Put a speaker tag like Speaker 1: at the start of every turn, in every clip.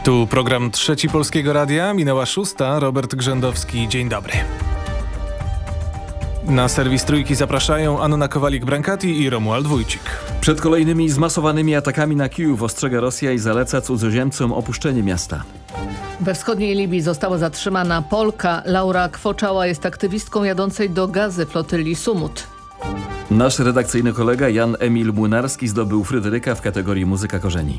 Speaker 1: Tu program Trzeci Polskiego Radia, minęła 6, Robert Grzędowski, dzień dobry. Na serwis Trójki zapraszają Anna Kowalik-Brankati i Romuald Wójcik.
Speaker 2: Przed kolejnymi zmasowanymi atakami na Kijów ostrzega Rosja i zaleca cudzoziemcom opuszczenie miasta.
Speaker 3: We wschodniej Libii została zatrzymana Polka. Laura Kwoczała jest aktywistką jadącej do gazy flotyli Sumut.
Speaker 2: Nasz redakcyjny kolega Jan Emil Młynarski zdobył Fryderyka w kategorii Muzyka Korzeni.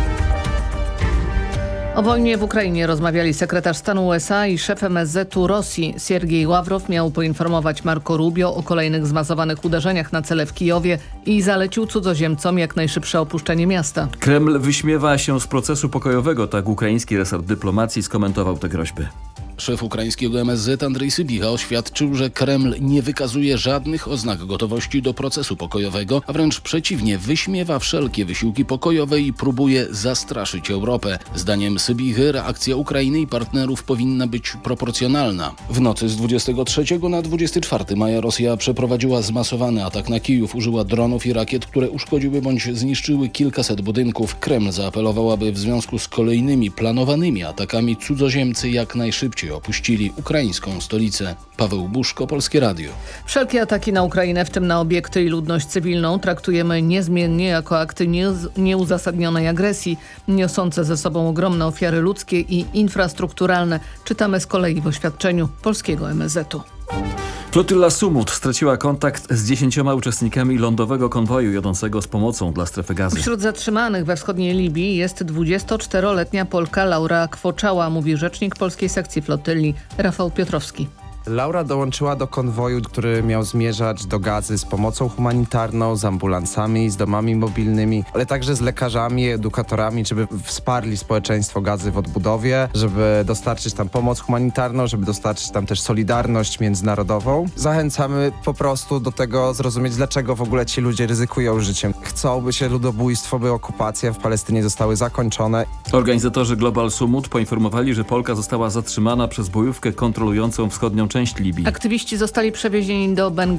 Speaker 3: O wojnie w Ukrainie rozmawiali sekretarz stanu USA i szef MSZ-u Rosji. Siergiej Ławrow miał poinformować Marco Rubio o kolejnych zmasowanych uderzeniach na cele w Kijowie i zalecił cudzoziemcom jak najszybsze opuszczenie miasta.
Speaker 2: Kreml wyśmiewa się z procesu pokojowego, tak ukraiński resort dyplomacji skomentował te groźby.
Speaker 4: Szef ukraińskiego MSZ Andrzej Sybicha oświadczył, że Kreml nie wykazuje żadnych oznak gotowości do procesu pokojowego, a wręcz przeciwnie, wyśmiewa wszelkie wysiłki pokojowe i próbuje zastraszyć Europę. Zdaniem Sybichy reakcja Ukrainy i partnerów powinna być proporcjonalna. W nocy z 23 na 24 maja Rosja przeprowadziła zmasowany atak na Kijów, użyła dronów i rakiet, które uszkodziły bądź zniszczyły kilkaset budynków. Kreml zaapelował, aby w związku z kolejnymi planowanymi atakami cudzoziemcy jak najszybciej opuścili ukraińską stolicę. Paweł Buszko, Polskie Radio.
Speaker 3: Wszelkie ataki na Ukrainę, w tym na obiekty i ludność cywilną, traktujemy niezmiennie jako akty nieuzasadnionej agresji, niosące ze sobą ogromne ofiary ludzkie i infrastrukturalne. Czytamy z kolei w oświadczeniu polskiego MSZ-u.
Speaker 2: Flotyla Sumut straciła kontakt z 10 uczestnikami lądowego konwoju jadącego z pomocą dla strefy gazy.
Speaker 3: Wśród zatrzymanych we wschodniej Libii jest 24-letnia Polka Laura Kwoczała, mówi rzecznik polskiej sekcji flotyli Rafał Piotrowski.
Speaker 5: Laura dołączyła do konwoju, który miał zmierzać do gazy z pomocą humanitarną, z ambulansami, z domami mobilnymi, ale także z lekarzami, edukatorami, żeby wsparli społeczeństwo gazy w odbudowie, żeby dostarczyć tam pomoc humanitarną, żeby dostarczyć tam też solidarność międzynarodową. Zachęcamy po prostu do tego zrozumieć, dlaczego w ogóle ci ludzie ryzykują życiem. Chcą, by się ludobójstwo, by okupacja w Palestynie zostały zakończone.
Speaker 2: Organizatorzy Global Sumut poinformowali, że Polka została zatrzymana przez bojówkę kontrolującą wschodnią część Libii.
Speaker 3: Aktywiści zostali przewiezieni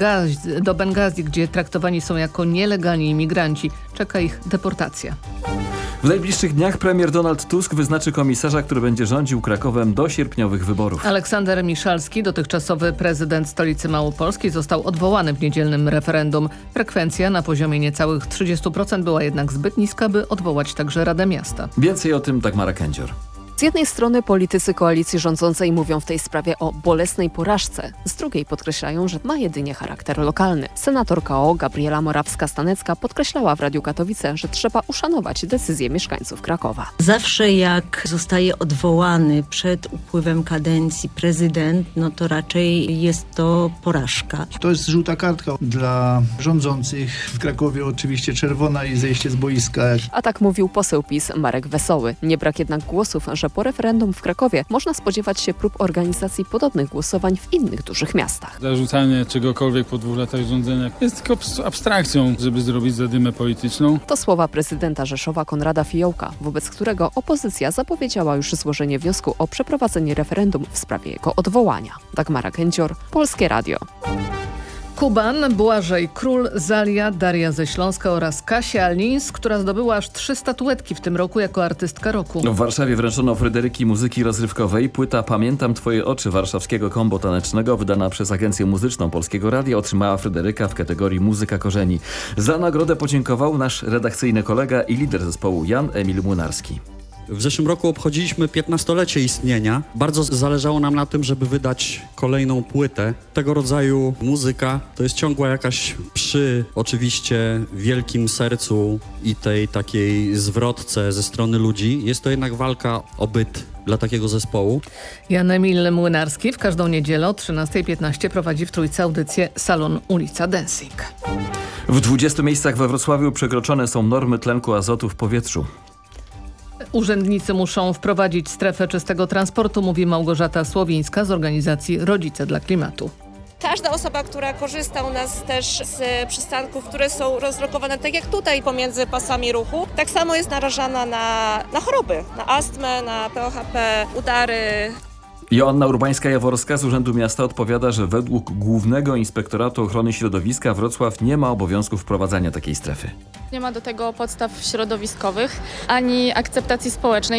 Speaker 3: do Bengazi, gdzie traktowani są jako nielegalni imigranci. Czeka ich deportacja.
Speaker 2: W najbliższych dniach premier Donald Tusk wyznaczy komisarza, który będzie rządził Krakowem do sierpniowych wyborów.
Speaker 3: Aleksander Miszalski, dotychczasowy prezydent stolicy Małopolskiej, został odwołany w niedzielnym referendum. Frekwencja na poziomie niecałych 30% była jednak zbyt niska, by odwołać także Radę Miasta.
Speaker 2: Więcej o tym Dagmara Kędzior.
Speaker 6: Z jednej strony politycy koalicji rządzącej mówią w tej sprawie o bolesnej porażce, z drugiej podkreślają, że ma jedynie charakter lokalny. Senator KO Gabriela Morawska-Stanecka podkreślała w Radiu Katowice, że trzeba uszanować decyzję mieszkańców Krakowa.
Speaker 7: Zawsze jak zostaje odwołany przed upływem kadencji prezydent, no to raczej jest to porażka.
Speaker 8: To jest żółta kartka dla rządzących. W Krakowie oczywiście czerwona i zejście z boiska.
Speaker 6: A tak mówił poseł PiS Marek Wesoły. Nie brak jednak głosów, że po referendum w Krakowie można spodziewać się prób organizacji podobnych głosowań w innych dużych miastach.
Speaker 9: Zarzucanie czegokolwiek po 2 latach rządzenia jest tylko abstrakcją, żeby zrobić zadymę polityczną.
Speaker 6: To słowa prezydenta Rzeszowa Konrada Fiołka, wobec którego opozycja zapowiedziała już złożenie wniosku o przeprowadzenie referendum w sprawie jego odwołania. Dagmara Kędzior, Polskie Radio.
Speaker 3: Kuban, Błażej Król, Zalia, Daria ze Śląska oraz Kasia Lins, która zdobyła aż 3 statuetki w tym roku jako artystka roku.
Speaker 2: W Warszawie wręczono Fryderyki muzyki rozrywkowej. Płyta Pamiętam Twoje oczy warszawskiego kombo tanecznego, wydana przez Agencję Muzyczną Polskiego Radia, otrzymała Fryderyka w kategorii Muzyka Korzeni. Za nagrodę podziękował nasz redakcyjny kolega i lider zespołu Jan Emil Młynarski.
Speaker 10: W zeszłym roku obchodziliśmy 15-lecie istnienia. Bardzo zależało nam na tym, żeby wydać kolejną płytę. Tego rodzaju muzyka to jest ciągła jakaś przy oczywiście wielkim sercu i tej takiej zwrotce ze strony ludzi. Jest to jednak walka o byt dla takiego zespołu.
Speaker 3: Jan Emil Młynarski w każdą niedzielę o 13:15 prowadzi w Trójce audycję Salon Ulica Dancing.
Speaker 2: W 20 miejscach we Wrocławiu przekroczone są normy tlenku azotu w powietrzu.
Speaker 3: Urzędnicy muszą wprowadzić strefę czystego transportu, mówi Małgorzata Słowińska z organizacji Rodzice dla Klimatu.
Speaker 11: Każda osoba, która korzysta u nas też z przystanków, które są rozlokowane tak jak tutaj pomiędzy pasami ruchu, tak samo jest narażana na choroby, na astmę, na POHP, udary.
Speaker 2: Joanna Urbańska-Jaworska z Urzędu Miasta odpowiada, że według Głównego Inspektoratu Ochrony Środowiska Wrocław nie ma obowiązku wprowadzania takiej strefy.
Speaker 12: Nie ma do tego podstaw środowiskowych ani akceptacji społecznej.